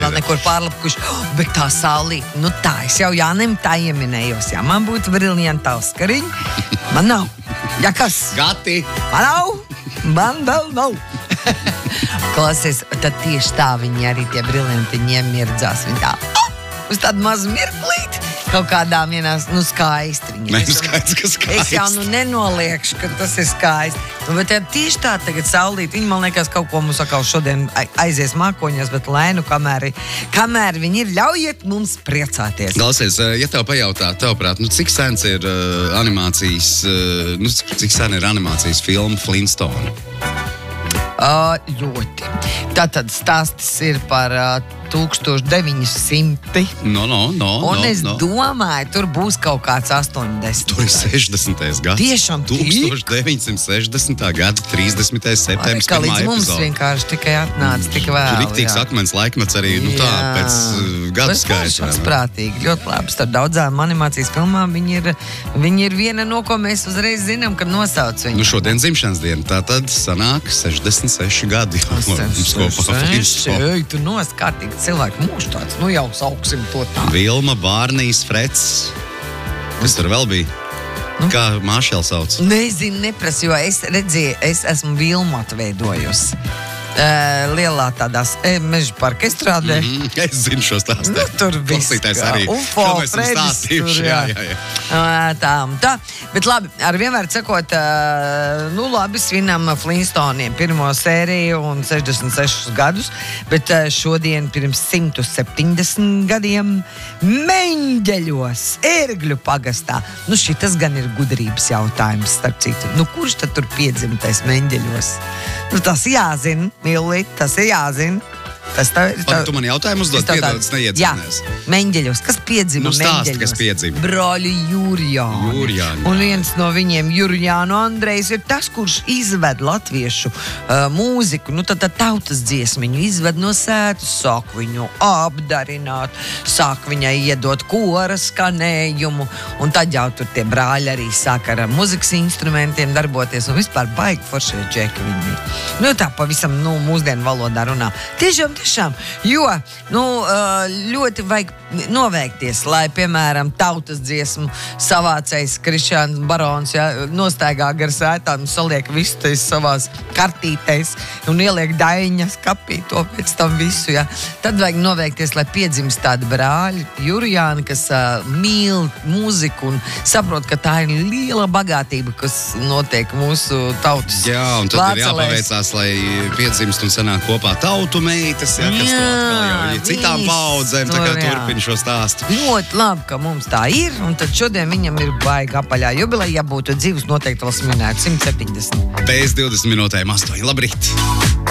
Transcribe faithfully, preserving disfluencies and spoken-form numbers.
Vēl nekur pārlapkuši, oh, bet tā saulīt, nu tā, es jau Jānim tā ieminējos, ja man būtu briljanta Oskariņa, man nav. Ja kas? Gati! Man nav, man vēl nav. Klausies, tad tieši tā viņi arī tie briljantiņi iemirdzās, viņi tā, oh, uz tādu mazu mirklīti. Kaut kādā vienās, nu, skaisti viņi. Nē, skaidrs, ka skaisti. Es jau nu nenoliekšu, ka tas ir skaisti. Nu, bet ja tieši tā tagad saulīt, viņi man liekas kaut ko mums atkal šodien aizies mākoņos, bet lai nu, kamēr, kamēr viņi ir, ļaujiet mums priecāties. Klausies, ja tev pajautā, tavprāt, nu, cik sens ir uh, animācijas, uh, nu, cik sen ir animācijas filma Flintstone? Uh, ļoti. Tātad stāstis ir par uh, tūkstoš deviņi simti. No, no, no. Un no, es no. domāju, tur būs kaut kāds astoņdesmit. Tur ir sešdesmitais gads. Tiešām tik? tūkstoš deviņsimt sešdesmitā gada trīsdesmitais septembris. Kā līdz mums epizode. Vienkārši tikai atnāca tik vēl. Tur riktīgs akmens laikmets arī, nu tā, Jā. pēc uh, gadu skaita. Tas prātīgi, ļoti labi. Starp daudzām animācijas filmām viņi ir, viņi ir viena no, ko mēs uzreiz zinām, kad nosauc viņu. Nu šodien dzimšanas diena, tā tad sanāk sešdesmit seši gadi. Ej, tu nos kārtīgi cilvēku mūžu tāds, nu jau sauksim to tā. Vilma, Bārnijs, Freds. Kas tur vēl bija? Nu? Kā Māšēl sauc? Nezinu, neprasu, jo es redzēju, es esmu Vilmu atveidojusi. Uh, lielā tādās e, meža parka estrādē. Mm, es zinu šo stāstu. Nu, tur viss Klausītājs kā arī. Ufo, To mēs esam Fredis stāstījuši, tur, jā, jā, jā. Uh, tā un tā. Bet labi, ar vienmēr sakot, uh, nu labi, svinam Flintstoneiem pirmo sēriju un sešdesmit sešus gadus, bet uh, šodien pirms simt septiņdesmit gadiem Meņģeļos, Ērgļu pagastā. Nu šitas gan ir gudrības jautājums, starp citu. Nu kurš tad tur piedzimtais Meņģeļos? Nu tas jāzina, Milli, tas ir jāzina. Tas tā ir. Tā... Tu man jautājumu uzdod, piedod, es neiedzinās. Jā, Meņģeļos. Kas piedzima nu, stāst, Meņģeļos? Kas piedzima? Broļi Jurjāni. Jurjāni. Un viens no viņiem, Jurjānu Andrejs, ir tas, kurš izved latviešu uh, mūziku. Nu, tad tā tautas dziesmiņu izved no sētas, sāk viņu apdarināt, sāk viņai iedot kora skanējumu. Un tad jau tur tie brāļi arī sāk ar muzikas instrumentiem darboties. Un vispār baigi foršie džeki viņi. Nu, tā pavisam, nu, mūsdienu valodā runā. Tiešām, tiešām, jo, nu, ļoti vajag noveikties, lai, piemēram, tautas dziesmu savācējs Krišjāns Barons, ja, nostaigā gar sētām, saliek visu tais savās kartītēs un ieliek daiņas kapī to pēc tam visu, ja. Tad vajag noveikties, lai piedzimst tādi brāļi, Jurjāni, kas uh, mīl mūziku un saprot, ka tā ir liela bagātība, kas notiek mūsu tautas. Jā, un tad Vācelēs. Ir jāpaveicās, lai piedzimst un sanāk kopā tautu meitas, ja, kas jā, to atkal jau ir citām paudzēm, tā kā turpina šo stāstu. Ļoti labi, ka mums tā ir, un tad šodien viņam ir baigi apaļā jubileja, ja būtu dzīves noteikti vēl svinētu simt septiņdesmit. Pēc divdesmit minūtēm astoņi. Labrīt!